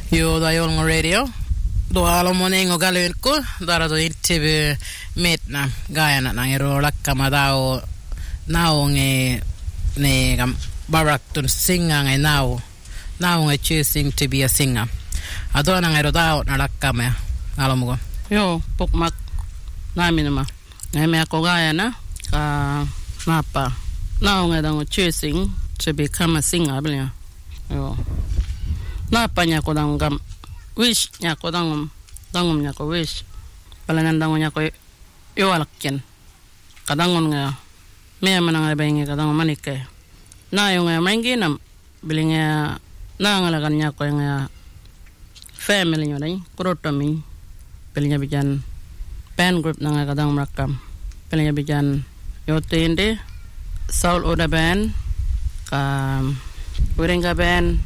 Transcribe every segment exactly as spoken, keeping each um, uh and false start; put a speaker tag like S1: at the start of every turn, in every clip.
S1: Joo, da Yolngo Radio. Då alo monengo galunko, dara do interview metna gayana nangero lakkama dao naonge ne gam baraktun singa ngai now. Now I'm choosing to be a singer. Ado nangero dao na lakkama alo mo.
S2: Yo, pokmak namin ma. Ngai ako gayana ka napa. Now I'm choosing to become a singer blia. Yo. Napa nya ko dang gam wish nya ko dang dangum nya ko wish palanan dang nya ko yo alakyen kadangon nga me manang bengi kadang manike na yung nga mangi nam bilinga na ngalagan nya ko nga family nyo dai kurotomi bilinga bijan band group na nga kadang makam bilinga bijan yo tende Soul Oda band ka Urenga band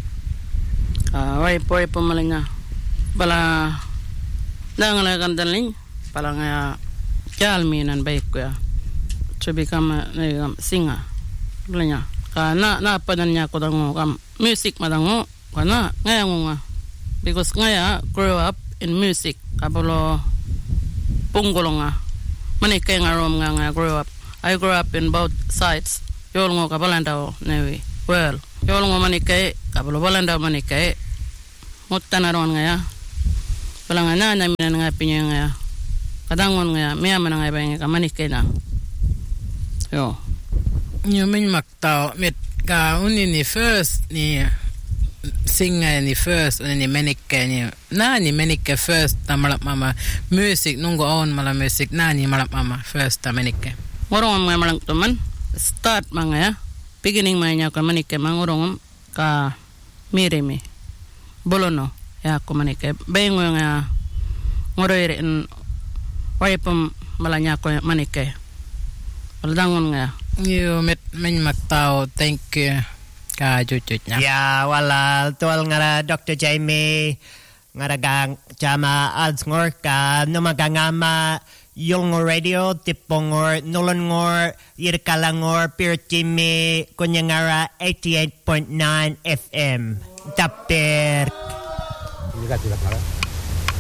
S2: ah wai poi pemalinga bala nangala kandaling pala nga jalminan baik ko ya to become a singer blanya kana na padannya ko dango kam music madango kana ngayango nga because ngaya grow up in music kabolo punggolonga mani kay nga rom nga nga grow up I grew up in both sides yolngo kabalanda newi well yolngo mani kay kabolo balanda mani kay mutanaron nga ya palang na namin nga pinya nga kadangon nga miya man nga ibang ka manike na yo
S1: Yo min maktao mit ka uni ni first ni singer ni first uni ni menike ni na ni menike first ta malap mama music nungo on mala music na ni malap mama first ta menike
S2: ngorong mga malang tuman start mga ya beginning mga ka manike mangorong ka mirimi bolono ya ko manike bengo nga ngoroire en waypam malanya ko manike aldangon nga
S1: yo mit min maktao thank you ka jujuj nya
S3: ya wala tol ngara Doctor Jamie ngara gang chama alsngor ka numagangama Yolngo Radio tipongor nolongor irkalangor pirtimi kunyangara eighty-eight point nine F M Taper.